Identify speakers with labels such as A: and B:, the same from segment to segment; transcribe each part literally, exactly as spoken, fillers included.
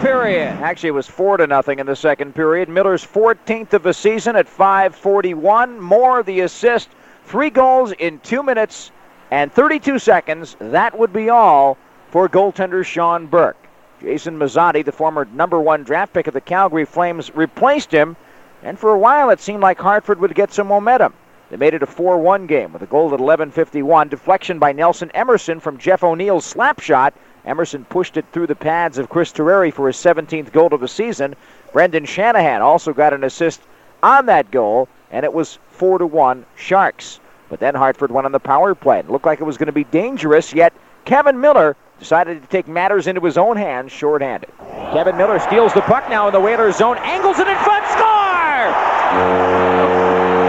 A: period. Actually, it was four to nothing in the second period. Miller's fourteenth of the season at five forty-one. Moore, the assist. Three goals in two minutes and thirty-two seconds. That would be all for goaltender Sean Burke. Jason Mazzotti, the former number one draft pick of the Calgary Flames, replaced him. And for a while, it seemed like Hartford would get some momentum. They made it a four one game with a goal at eleven fifty-one. Deflection by Nelson Emerson from Jeff O'Neill's slap shot. Emerson pushed it through the pads of Chris Terreri for his seventeenth goal of the season. Brendan Shanahan also got an assist on that goal, and it was four to one Sharks. But then Hartford went on the power play. It looked like it was going to be dangerous, yet Kevin Miller decided to take matters into his own hands shorthanded. Kevin Miller steals the puck now in the Whalers zone, angles it in front, score!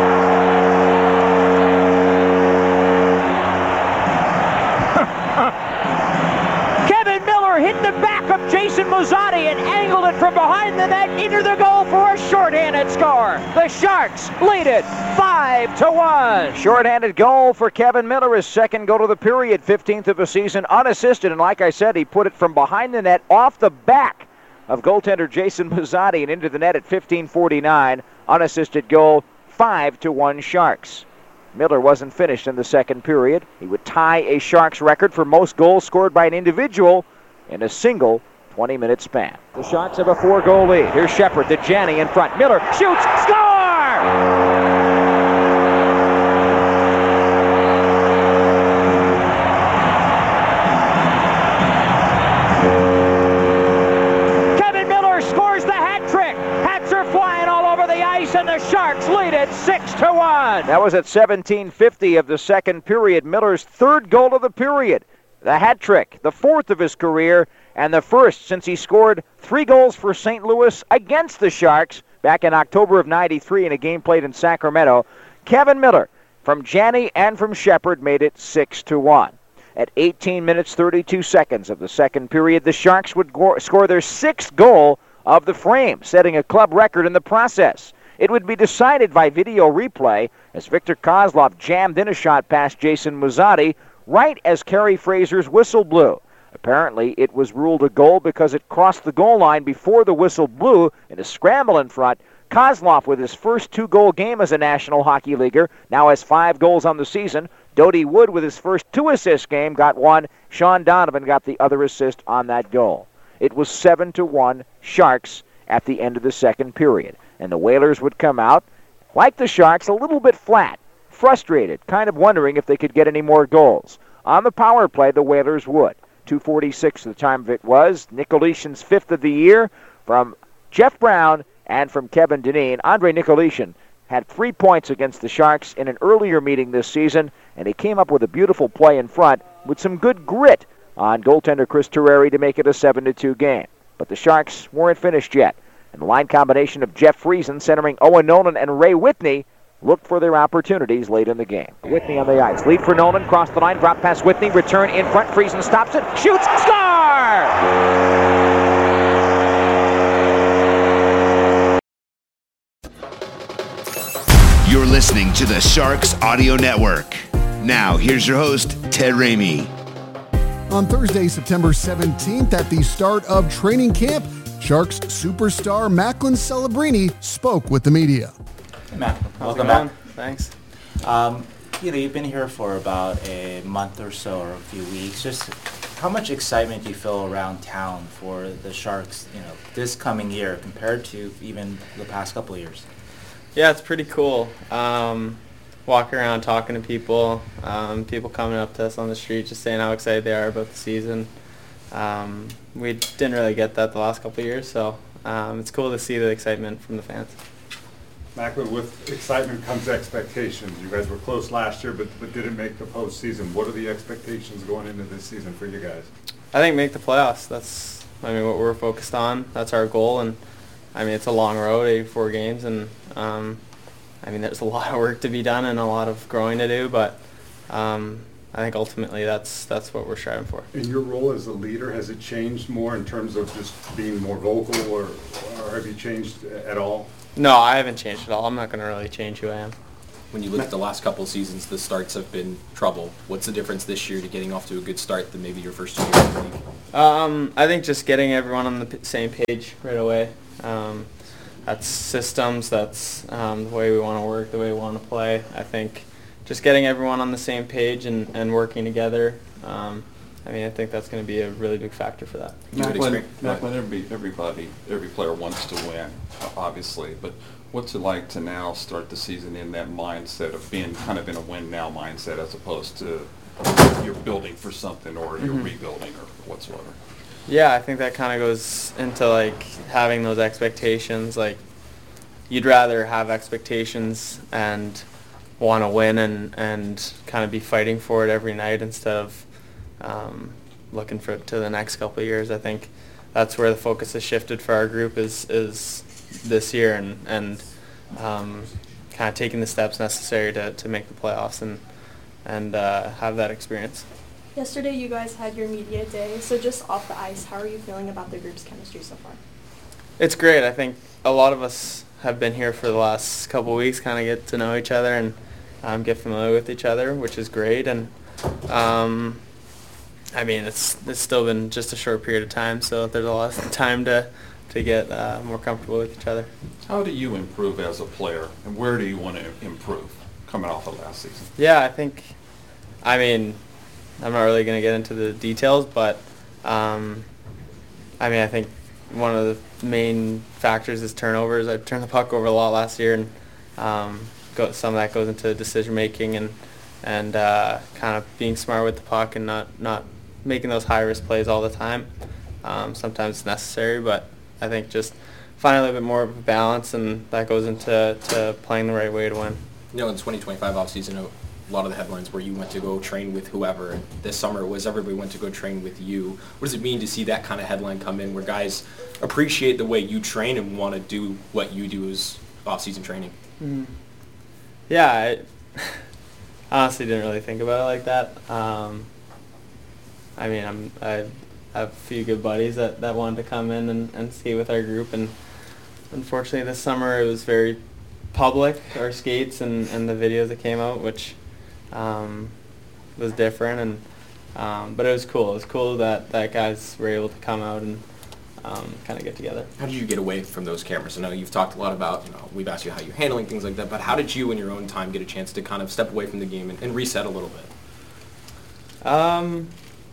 A: Hit the back of Jason Mazzotti and angled it from behind the net into the goal for a shorthanded score. The Sharks lead it five to one. Shorthanded goal for Kevin Miller, his second goal of the period, fifteenth of the season, unassisted. And like I said, he put it from behind the net off the back of goaltender Jason Mazzotti and into the net at fifteen forty-nine. Unassisted goal, five to one Sharks. Miller wasn't finished in the second period. He would tie a Sharks record for most goals scored by an individual in a single twenty-minute span. The Sharks have a four-goal lead. Here's Shepard to Janney in front. Miller shoots, score! Kevin Miller scores the hat trick. Hats are flying all over the ice, and the Sharks lead it six to one. That was at seventeen fifty of the second period. Miller's third goal of the period. The hat trick, the fourth of his career, and the first since he scored three goals for Saint Louis against the Sharks back in October of ninety-three in a game played in Sacramento. Kevin Miller from Janney and from Shepard made it six to one. At eighteen minutes thirty-two seconds of the second period, the Sharks would go- score their sixth goal of the frame, setting a club record in the process. It would be decided by video replay as Victor Kozlov jammed in a shot past Jason Mazzotti right as Kerry Fraser's whistle blew. Apparently, it was ruled a goal because it crossed the goal line before the whistle blew in a scramble in front. Kozlov, with his first two-goal game as a National Hockey Leaguer, now has five goals on the season. Dodie Wood, with his first two-assist game, got one. Sean Donovan got the other assist on that goal. It was seven to one Sharks at the end of the second period. And the Whalers would come out, like the Sharks, a little bit flat, frustrated, kind of wondering if they could get any more goals. On the power play, the Whalers would. two forty-six the time of it was. Nicolishin's fifth of the year from Jeff Brown and from Kevin Dineen. Andre Nicolishin had three points against the Sharks in an earlier meeting this season, and he came up with a beautiful play in front with some good grit on goaltender Chris Terreri to make it a seven to two game. But the Sharks weren't finished yet, and the line combination of Jeff Friesen centering Owen Nolan and Ray Whitney looked for their opportunities late in the game. Whitney on the ice. Lead for Nolan. Cross the line. Drop past Whitney. Return in front. Friesen stops it. Shoots. Score!
B: You're listening to the Sharks Audio Network. Now, here's your host, Ted Ramey.
C: On Thursday, September seventeenth, at the start of training camp, Sharks superstar Macklin Celebrini spoke with the media.
D: Hey, Matt. Welcome back. Thanks. Um, you know, you've been here for about a month or so, or a few weeks. Just how much excitement do you feel around town for the Sharks, you know, this coming year compared to even the past couple of years?
E: Yeah, it's pretty cool. Um, walking around talking to people, um, people coming up to us on the street just saying how excited they are about the season. Um, we didn't really get that the last couple of years, so um, it's cool to see the excitement from the fans.
F: Macklin, with excitement comes expectations. You guys were close last year, but, but didn't make the postseason. What are the expectations going into this season for you guys?
E: I think make the playoffs. That's, I mean, what we're focused on. That's our goal, and I mean, it's a long road, eighty-four games, and um, I mean, there's a lot of work to be done and a lot of growing to do, but um, I think ultimately that's that's what we're striving for.
F: In your role as a leader, has it changed more in terms of just being more vocal, or, or have you changed at all?
E: No, I haven't changed at all. I'm not going to really change who I am.
G: when you look at the last couple of seasons, the starts have been trouble. What's the difference this year to getting off to a good start than maybe your first two years in the league?
E: Um, I think just getting everyone on the p- same page right away. Um, that's systems, that's um, the way we want to work, the way we want to play. I think just getting everyone on the same page and, and working together, um, I mean, I think that's going to be a really big factor for that.
H: Macklin, Macklin, every, everybody, every player wants to win, obviously, but what's it like to now start the season in that mindset of being kind of in a win-now mindset as opposed to you're building for something or you're mm-hmm. rebuilding or whatsoever?
E: Yeah, I think that kind of goes into, like, having those expectations. Like, you'd rather have expectations and want to win and, and kind of be fighting for it every night instead of um, looking for to the next couple of years. I think that's where the focus has shifted for our group is is this year and, and um, kind of taking the steps necessary to, to make the playoffs and and uh, have that experience.
I: Yesterday you guys had your media day, so just off the ice, how are you feeling about the group's chemistry so far? It's
E: great. I think a lot of us have been here for the last couple of weeks, kind of get to know each other and um, get familiar with each other, which is great. And um, I mean, it's it's still been just a short period of time, so there's a lot of time to to get uh, more comfortable with each other.
H: How do you improve as a player, and where do you want to improve coming off of last season?
E: Yeah, I think, I mean, I'm not really going to get into the details, but um, I mean, I think one of the main factors is turnovers. I turned the puck over a lot last year, and um, go, some of that goes into decision making and and uh, kind of being smart with the puck and not not making those high risk plays all the time. Um, sometimes it's necessary, but I think just finding a little bit more of a balance, and that goes into to playing the right way to win.
G: You know, in the twenty twenty-five offseason, a lot of the headlines where you went to go train with whoever, and this summer was everybody went to go train with you. What does it mean to see that kind of headline come in where guys appreciate the way you train and want to do what you do as off-season training?
E: Mm-hmm. Yeah, I honestly didn't really think about it like that. Um, I mean, I'm, I have a few good buddies that, that wanted to come in and, and skate with our group, and unfortunately this summer it was very public, our skates and, and the videos that came out, which um, was different, and um, but it was cool. It was cool that, that guys were able to come out and um, kind of get together.
G: How did you get away from those cameras? I know you've talked a lot about, you know, we've asked you how you're handling things like that, but how did you in your own time get a chance to kind of step away from the game and, and reset a little bit?
E: Um,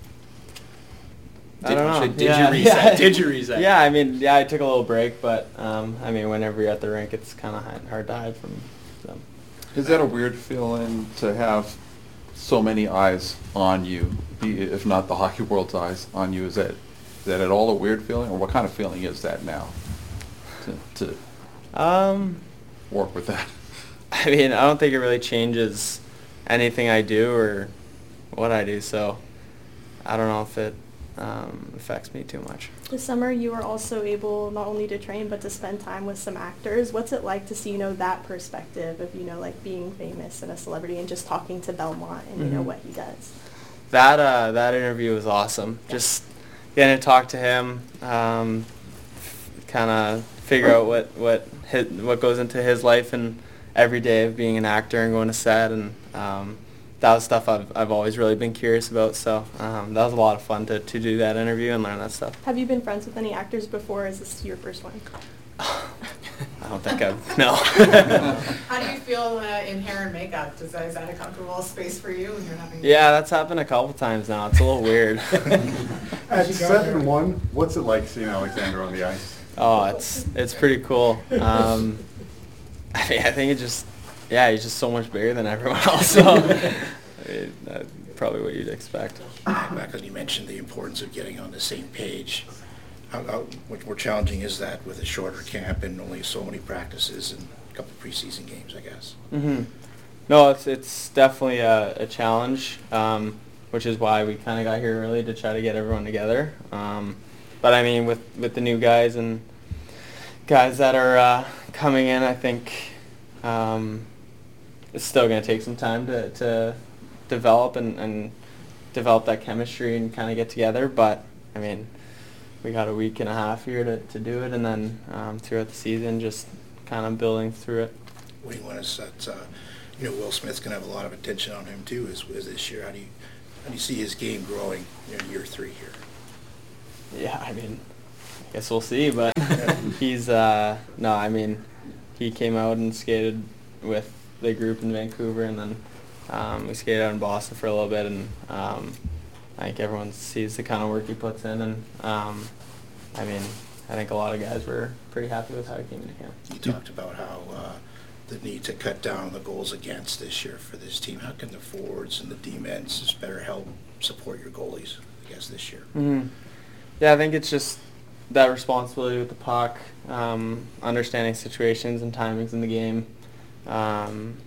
G: Did,
E: I don't know.
G: Did
E: yeah,
G: you reset?
E: Yeah.
G: Did you reset?
E: Yeah, I mean, yeah, I took a little break, but um, I mean, whenever you're at the rink, it's kind of hard to hide from them.
H: Is that a weird feeling to have so many eyes on you, be- if not the hockey world's eyes on you? Is that is that at all a weird feeling, or what kind of feeling is that now? To, to
E: um,
H: work with that.
E: I mean, I don't think it really changes anything I do or what I do, so I don't know if it um, affects me too much.
I: This summer you were also able not only to train but to spend time with some actors. What's it like to see, you know, that perspective of, you know, like being famous and a celebrity and just talking to Belmont and, mm-hmm. you know, what he does?
E: That uh, that interview was awesome. Yeah. Just getting to talk to him, um, kind of figure out what, what, his, what goes into his life and every day of being an actor and going to set, and um, that was stuff I've I've always really been curious about. So um, that was a lot of fun to, to do that interview and learn that stuff.
I: Have you been friends with any actors before, or is this your first one?
E: I don't think I've, no.
J: How do you feel uh, in hair and makeup? Does that, is that a comfortable space for you when you're having?
E: Yeah, that's happened a couple times now. It's a little weird.
F: At seven one, what's it like seeing Alexander on the ice?
E: Oh, it's it's pretty cool. Um, I mean, I think it just, yeah, he's just so much bigger than everyone else. So, I mean, that's probably what you'd expect.
K: Macklin, you mentioned the importance of getting on the same page. How, how much more challenging is that with a shorter camp and only so many practices and a couple preseason games, I guess?
E: Mm-hmm. No, it's it's definitely a, a challenge, um, which is why we kind of got here early to try to get everyone together. Um, but I mean, with, with the new guys and guys that are uh, coming in, I think um, it's still going to take some time to, to develop and, and develop that chemistry and kind of get together. But I mean, we got a week and a half here to, to do it, and then um, throughout the season, just kind of building through it.
K: What do you want is that uh, you know, Will Smith's going to have a lot of attention on him too as, as this year. How do you how do you see his game growing in year three here?
E: Yeah, I mean, I guess we'll see, but he's, uh, no, I mean, he came out and skated with the group in Vancouver, and then um, we skated out in Boston for a little bit, and um, I think everyone sees the kind of work he puts in, and um, I mean, I think a lot of guys were pretty happy with how he came into camp.
K: You talked about how uh, the need to cut down the goals against this year for this team. How can the forwards and the D-men's just better help support your goalies, I guess, this year?
E: Mm-hmm. Yeah, I think it's just that responsibility with the puck, um, understanding situations and timings in the game. Um,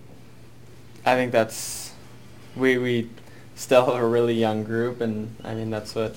E: I think that's, we we still have a really young group, and I mean that's what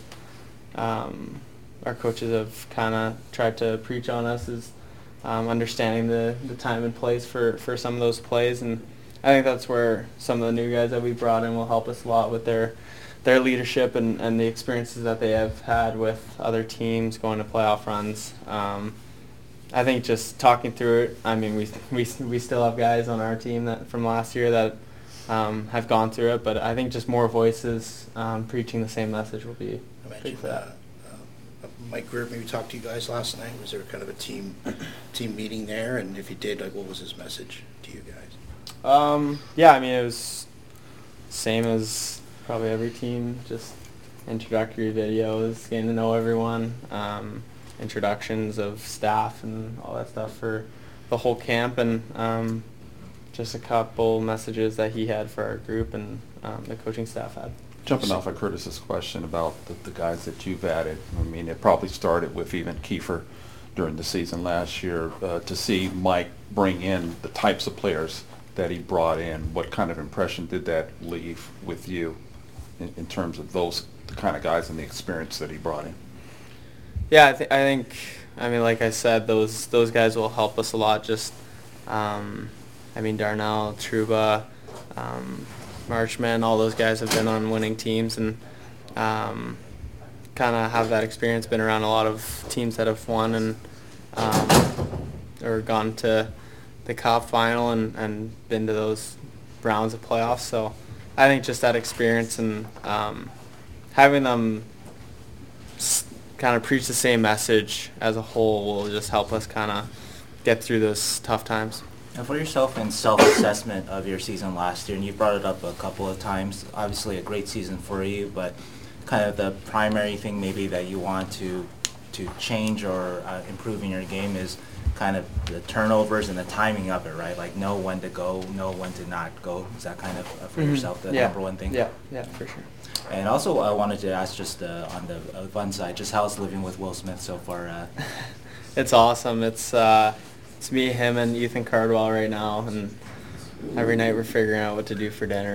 E: um, our coaches have kind of tried to preach on us, is um, understanding the, the time and place for, for some of those plays, and I think that's where some of the new guys that we brought in will help us a lot with their their leadership and, and the experiences that they have had with other teams going to playoff runs. Um, I think just talking through it, I mean, we we we still have guys on our team that from last year that um, have gone through it, but I think just more voices um, preaching the same message will be big for that.
K: Uh, uh, Mike Grier maybe talked to you guys last night. Was there kind of a team team meeting there? And if you did, like, what was his message to you guys?
E: Um, yeah, I mean, it was same as probably every team, just introductory videos, getting to know everyone, um, introductions of staff and all that stuff for the whole camp, and um, just a couple messages that he had for our group and um, the coaching staff had.
H: Jumping off of Curtis's question about the, the guys that you've added, I mean, it probably started with even Kiefer during the season last year. Uh, to see Mike bring in the types of players that he brought in, what kind of impression did that leave with you in, in terms of those the kind of guys and the experience that he brought in?
E: Yeah, I, th- I think, I mean, like I said, those those guys will help us a lot. Just, um, I mean, Darnell, Trouba, um, Marchman, all those guys have been on winning teams and um, kind of have that experience, been around a lot of teams that have won and um, or gone to the Cup final and, and been to those rounds of playoffs. So I think just that experience and um, having them s- kind of preach the same message as a whole will just help us kind of get through those tough times.
D: And for yourself in self-assessment of your season last year, and you brought it up a couple of times, obviously a great season for you, but kind of the primary thing maybe that you want to to change or uh, improve in your game is kind of the turnovers and the timing of it, right? Like know when to go, know when to not go. Is that kind of uh, for mm-hmm. yourself the
E: yeah.
D: number one thing?
E: Yeah, yeah, for sure.
D: And also I wanted to ask just uh, on the uh, fun side, just how's living with Will Smith so far? Uh?
E: It's awesome. It's uh, it's me, him, and Ethan Cardwell right now, and every night we're figuring out what to do for dinner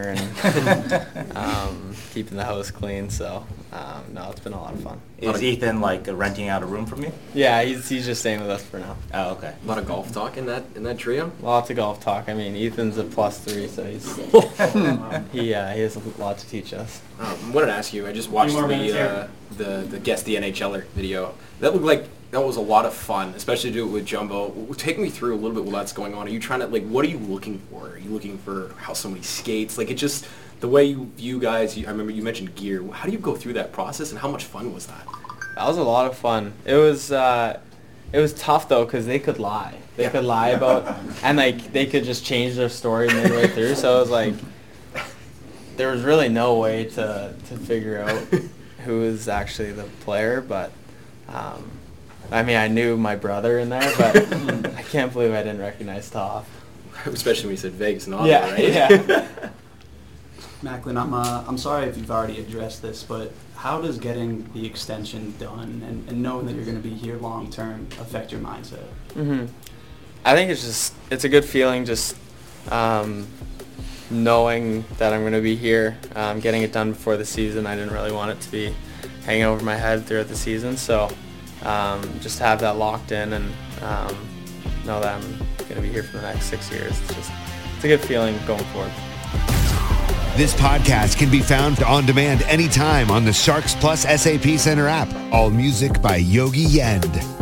E: and um, keeping the house clean. So um, no, it's been a lot of fun.
D: Is Ethan like uh, renting out a room from you?
E: Yeah, he's he's just staying with us for now.
D: Oh, okay.
G: A lot of golf talk in that in that trio.
E: Lots of golf talk. I mean, Ethan's a plus three, so he's he uh, he has a lot to teach us.
G: Um, I wanted to ask you. I just watched the uh, the the Guess the NHLer video. That looked like that was a lot of fun, especially to do it with Jumbo. Take me through a little bit while that's going on. Are you trying to, like, what are you looking for? Are you looking for how somebody skates? Like, it just, the way you view guys, you, I remember you mentioned gear. How do you go through that process, and how much fun was that?
E: That was a lot of fun. It was, uh, it was tough, though, because they could lie. They yeah. could lie about, and, like, they could just change their story midway through. So it was like, there was really no way to, to figure out who was actually the player, but, um, I mean, I knew my brother in there, but I can't believe I didn't recognize Toff.
G: Especially when you said Vegas and all
E: yeah,
G: that, right?
E: Yeah.
L: Macklin, I'm uh, I'm sorry if you've already addressed this, but how does getting the extension done and, and knowing that you're going to be here long term affect your mindset?
E: Mm-hmm. I think it's just it's a good feeling, just um, knowing that I'm going to be here, um, getting it done before the season. I didn't really want it to be hanging over my head throughout the season, so. Um, just have that locked in and um, know that I'm going to be here for the next six years. It's just it's a good feeling going forward.
B: This podcast can be found on demand anytime on the Sharks Plus S A P Center app. All music by Yogi Yend.